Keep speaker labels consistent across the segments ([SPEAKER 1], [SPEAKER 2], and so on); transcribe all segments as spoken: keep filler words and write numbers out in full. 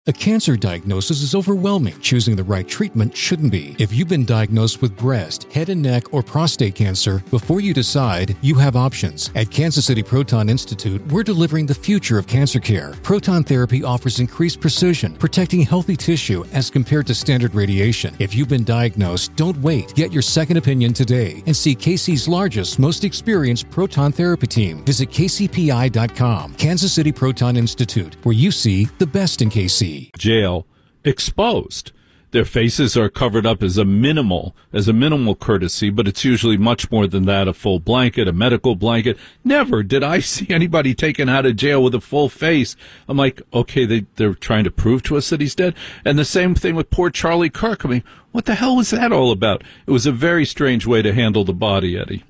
[SPEAKER 1] A cancer diagnosis is overwhelming. Choosing the right treatment shouldn't be. If you've been diagnosed with breast, head and neck, or prostate cancer, before you decide, you have options. At Kansas City Proton Institute, we're delivering the future of cancer care. Proton therapy offers increased precision, protecting healthy tissue as compared to standard radiation. If you've been diagnosed, don't wait. Get your second opinion today and see K C's largest, most experienced proton therapy team. Visit K C P I dot com. Kansas City Proton Institute, where you see the best in K C.
[SPEAKER 2] Jail exposed. Their faces are covered up as a minimal, as a minimal courtesy, but it's usually much more than that, a full blanket, a medical blanket. Never did I see anybody taken out of jail with a full face. I'm like, okay, they, they're trying to prove to us that he's dead. And the same thing with poor Charlie Kirk. I mean, what the hell was that all about? It was a very strange way to handle the body, Eddie.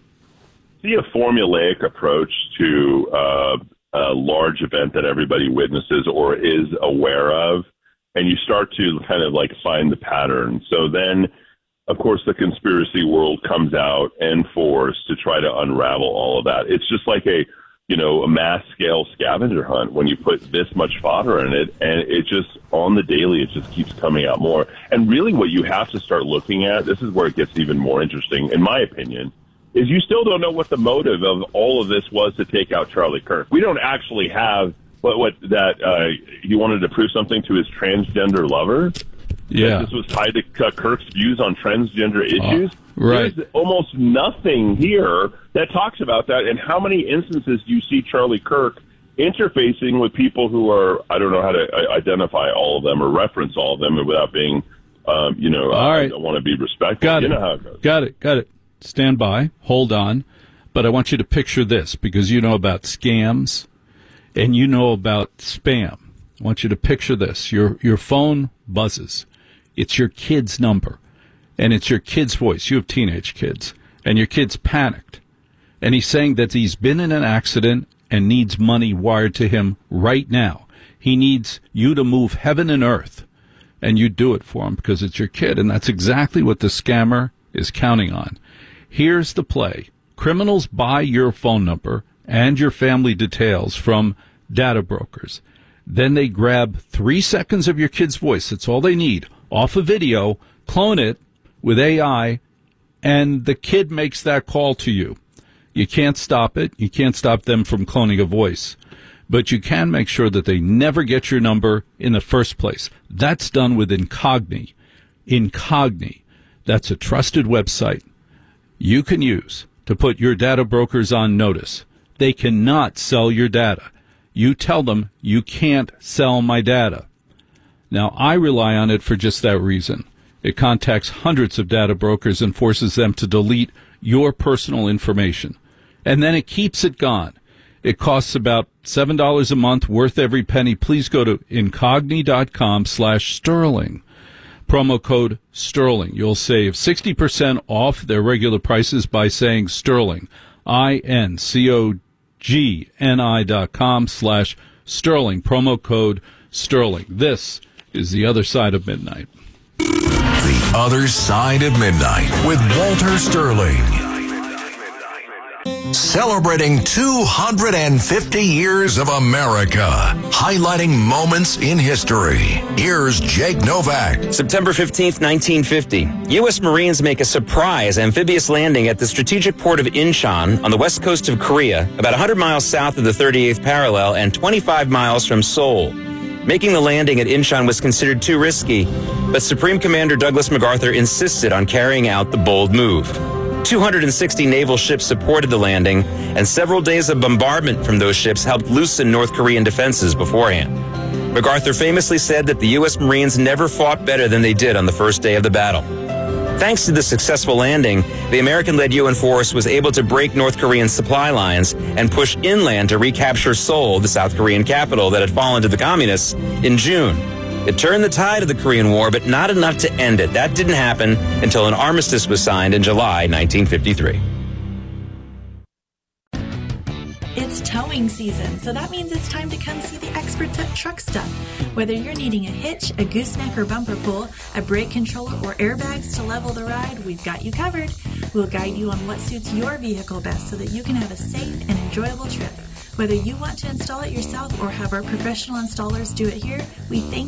[SPEAKER 3] See a formulaic approach to uh, a large event that everybody witnesses or is aware of, and you start to kind of like find the pattern. So then, of course, the conspiracy world comes out in force to try to unravel all of that. It's just like a, you know, a mass scale scavenger hunt when you put this much fodder in it, and it just, on the daily, it just keeps coming out more. And really what you have to start looking at, this is where it gets even more interesting, in my opinion, is you still don't know what the motive of all of this was to take out Charlie Kirk. We don't actually have what, what that uh, he wanted to prove something to his transgender lover.
[SPEAKER 2] Yeah,
[SPEAKER 3] this was tied to uh, Kirk's views on transgender issues.
[SPEAKER 2] Oh, right.
[SPEAKER 3] There's almost nothing here that talks about that. And how many instances do you see Charlie Kirk interfacing with people who are, I don't know how to identify all of them or reference all of them without being, um, you know,
[SPEAKER 2] all right.
[SPEAKER 3] I don't want to be respectful.
[SPEAKER 2] Got
[SPEAKER 3] you
[SPEAKER 2] it.
[SPEAKER 3] know how it goes.
[SPEAKER 2] Got it. Got it. Stand by, hold on, but I want you to picture this because you know about scams and you know about spam. I want you to picture this. Your your phone buzzes. It's your kid's number, and it's your kid's voice. You have teenage kids, and your kid's panicked, and he's saying that he's been in an accident and needs money wired to him right now. He needs you to move heaven and earth, and you do it for him because it's your kid, and that's exactly what the scammer is counting on. Here's the play. Criminals buy your phone number and your family details from data brokers. Then they grab three seconds of your kid's voice. That's all they need. Off a video, clone it with A I, and the kid makes that call to you. You can't stop it. You can't stop them from cloning a voice. But you can make sure that they never get your number in the first place. That's done with Incogni. Incogni. That's a trusted website you can use to put your data brokers on notice. They cannot sell your data. You tell them, you can't sell my data. Now, I rely on it for just that reason. It contacts hundreds of data brokers and forces them to delete your personal information. And then it keeps it gone. It costs about seven dollars a month, worth every penny. Please go to incogni.com slash sterling. Promo code Sterling. You'll save sixty percent off their regular prices by saying Sterling. I N C O G N I dot com slash Sterling. Promo code Sterling. This is The Other Side of Midnight.
[SPEAKER 4] The Other Side of Midnight with Walter Sterling. Celebrating two hundred fifty years of America, highlighting moments in history. Here's Jake Novak.
[SPEAKER 5] September fifteenth, nineteen fifty. U S Marines make a surprise amphibious landing at the strategic port of Incheon on the west coast of Korea, about one hundred miles south of the thirty-eighth parallel and twenty-five miles from Seoul. Making the landing at Incheon was considered too risky, but Supreme Commander Douglas MacArthur insisted on carrying out the bold move. two hundred sixty naval ships supported the landing, and several days of bombardment from those ships helped loosen North Korean defenses beforehand. MacArthur famously said that the U S Marines never fought better than they did on the first day of the battle. Thanks to the successful landing, the American-led U N force was able to break North Korean supply lines and push inland to recapture Seoul, the South Korean capital that had fallen to the communists, in June. It turned the tide of the Korean War, but not enough to end it. That didn't happen until an armistice was signed in July nineteen fifty-three.
[SPEAKER 6] It's towing season, so that means it's time to come see the experts at Truck Stuff. Whether you're needing a hitch, a gooseneck or bumper pull, a brake controller, or airbags to level the ride, we've got you covered. We'll guide you on what suits your vehicle best so that you can have a safe and enjoyable trip. Whether you want to install it yourself or have our professional installers do it here, we thank